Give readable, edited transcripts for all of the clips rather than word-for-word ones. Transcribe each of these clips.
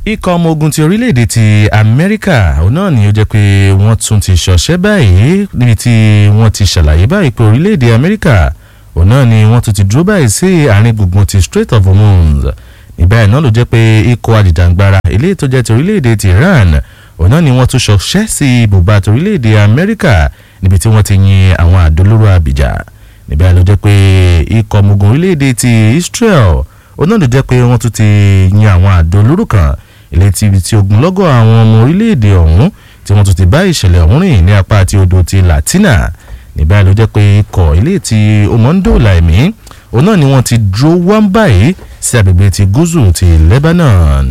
ikọ̀ ọmọ ogun ti orílẹ̀-èdè ti Amẹ́ríkà òun náà ni ó jẹ́ pé wọ́n tún ti ṣọṣẹ́ báyìí níbi tí wọ́n ti ṣàlàyé báyìí pé orílẹ̀-èdè Amẹ́ríkà òun náà ni wọ́n tún ti dúró báyìí sí àárín gbùngbùn ti Strait of Hormuz nígbà yẹn náà ló jẹ́ pé ikọ̀ àjìjàǹgbara eléyìí tó jẹ́ ti orílẹ̀-èdè ti Iran òun náà ni wọ́n tún ṣọṣẹ́ sí ibùba ti orílẹ̀-èdè Amẹ́ríkà níbi tí wọ́n ti yin àwọn àdó olóró abìjà nígbà yẹn ló jẹ́ pé ikọ̀ ọmọ ogun orílẹ̀-èdè ti Israel òun náà ló jẹ́ pé wọ́n tún ti yin àwọn àdó olóró kan ilé tí ogunlọ́gọ̀ àwọn ọmọ orílẹ̀-èdè ọ̀hún tí wọ́n tún ti bá ìṣẹ̀lẹ̀ ọ̀hún rìn ní apá àti odò ti Latina nígbà ló jẹ́ pé ikọ̀ ilé tí ó mọ̀ ń dòòlà ẹ̀mí òun náà ni wọ́n ti dúró wọ́n báyìí sí agbègbè ti gúúsù ti Lebanon.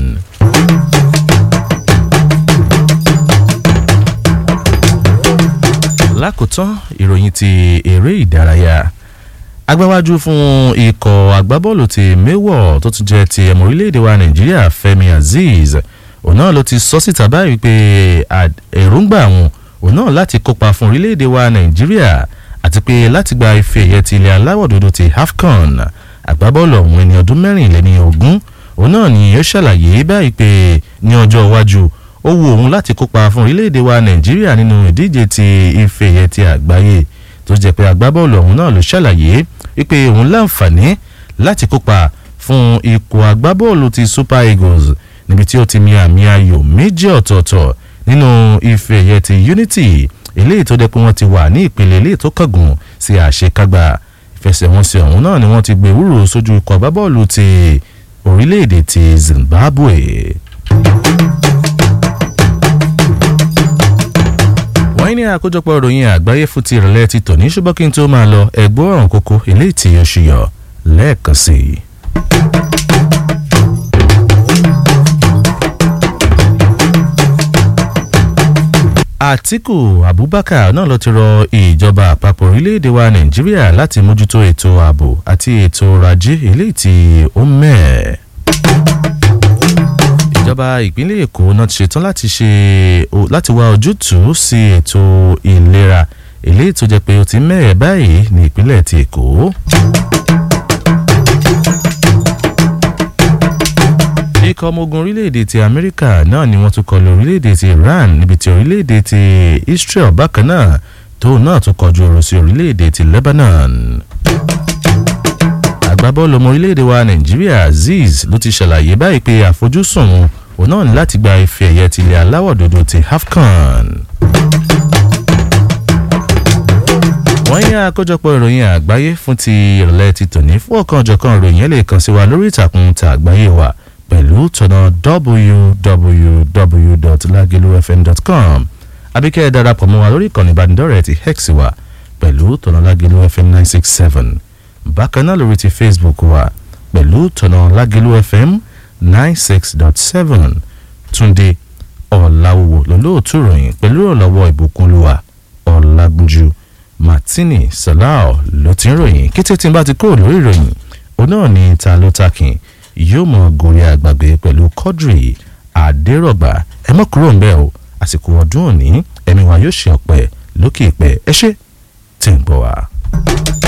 lákòótán ìròyìn ti eré ìdárayá agbáwájú fún ikọ̀ agbábọ́ọ̀lù ti Millwall tó tún jẹ́ ti ọmọ orílẹ̀-èdè wa Nàìjíríà Fẹ́mi Azeez òun náà ló ti sọ síta báyìí pé èròǹgbà òun náà láti kópa fún orílẹ̀-èdè wa Nàìjíríà àti pé láti gba ife ẹ̀yẹ ti ilẹ̀ aláwọ̀ dúdú ti AFCON agbábọ́ọ̀lù ọ̀hún ẹni ọdún 24 òun náà ni ó ṣàlàyé báyìí pé ní ọjọ́ iwájú ó wù òun láti kópa fún orílẹ̀-èdè wa Nàìjíríà nínú ìdíje ti ife ẹ̀yẹ ti àgbáyé tó jẹ́ pé agbábọ́ọ̀lù ọ̀hún náà ló ṣàlàyé wípé òun láǹfààní láti kópa fún ikọ̀ agbábọ́ọ̀lù ti Super Eagles níbi tí ó ti mi àmì ayò méjì ọ̀tọ̀ọ̀tọ̀ nínú ife ẹ̀yẹ ti Unity eléyìí tó jẹ́ pé wọ́n ti wà ní ìpele eléyìí tó kángun sí àṣekágbá ìfẹsẹ̀wọnsẹ̀ ọ̀hún náà ni wọ́n ti gbé wúrò sójú ikọ̀ agbábọ́ọ̀lù ti orílẹ̀-èdè ti Zimbabwe. wọ́n ní àkójọpọ̀ ìròyìn àgbáyé fún ti ìrọ̀lẹ́ ti tòní ṣùgbọ́n kí n tó máa lọ ẹ̀gbọ́n ọ̀ràn kókó eléyìí tí ó ṣùyọ̀ lẹ́ẹ̀kan sí i. Àtíkù Abubakar náà ló ti rọ ìjọba àpapọ̀ orílẹ̀-èdè wa Nàìjíríà láti mójútó ètò ààbò àti ètò ọrọ̀ ajé eléyìí tí ó mẹ́ẹ̀. Ìjọba ìpínlẹ̀ Èkó náà ti ṣetán láti wá ojútùú sí ètò ìlera eléyìí tó jẹ́ pé ó ti mẹ́ẹ̀ báyìí ní ìpínlẹ̀ ti Èkó. Ikọ̀ ọmọ ogun orílẹ̀-èdè ti Amẹ́ríkà náà ni wọ́n tún kọlu orílẹ̀-èdè ti Iran níbi tí orílẹ̀-èdè ti Israel bákan náà tó náà tún kọjú ọ̀rọ̀ sí orílẹ̀-èdè ti Lebanon. Agbábọ́ọ̀lù ọmọ orílẹ̀-èdè wa Nàìjíríà Azeez ló ti ṣàlàyé báyìí pé àfojúsùn òun náà ní láti gba ife ẹ̀yẹ ti ilẹ̀ aláwọ̀ dúdú ti AFCON. wọ́n yá àkójọpọ̀ ìròyìn àgbáyé fún ti ìrọ̀lẹ́ ti tòní fún ọ̀kanòjọ̀kan ìròyìn ẹ̀ lè kàn sí wa lórí ìtàkùn ta àgbáyé wa pẹ̀lú tọ̀nà www.lagelufm.com àbíkẹ́ ẹ darapọ̀ mọ́ wa lórí ìkànnì ìbánidọ́rẹ̀ẹ́ ti X wa pẹ̀lú tọ̀nà lagelufm 967 bákan náà lórí ti Facebook wa pẹ̀lú tọ̀nà lagelufm 96.7 Túndé Ọ̀làwò lólóòtú ìròyìn pẹ̀lú ìrànlọ́wọ́ ìbùkúnlùwà Ọ̀làgúnjú Martini Salao ló ti ń ròyìn kété tí n bá ti kúrò lórí ìròyìn òun náà ni ta ló takin yóò mọ gòrí àgbàgbé pẹ̀lú Quadri Adérọ̀gbà ẹ mọ́ kúrò ńbẹ̀ o àsìkò ọdún òní ẹ̀mí wa yóò ṣe ọ̀pẹ lókè ìpẹ́ ẹ ṣé tí ń gbọ́ wa.